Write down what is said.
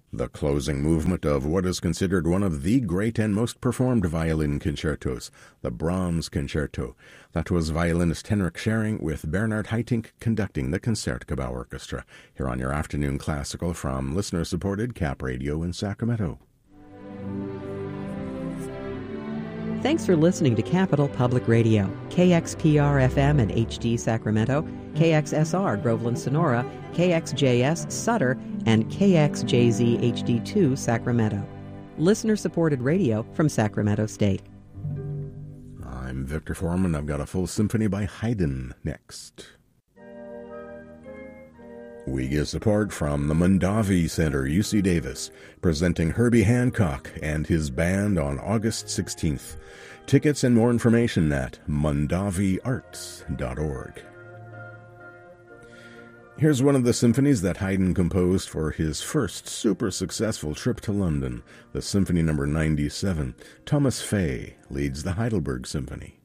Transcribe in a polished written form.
The closing movement of what is considered one of the great and most performed violin concertos, the Brahms Concerto. That was violinist Henrik Schering with Bernard Haitink conducting the Concertgebouw Orchestra, here on your afternoon classical from listener-supported Cap Radio in Sacramento. Thanks for listening to Capital Public Radio, KXPR-FM and HD Sacramento, KXSR Groveland Sonora, KXJS Sutter, and KXJZ HD2 Sacramento. Listener-supported radio from Sacramento State. I'm Victor Foreman. I've got a full symphony by Haydn next. We get support from the Mondavi Center, UC Davis, presenting Herbie Hancock and his band on August 16th. Tickets and more information at mondaviarts.org. Here's one of the symphonies that Haydn composed for his first super successful trip to London, the Symphony No. 97. Thomas Fay leads the Heidelberg Symphony.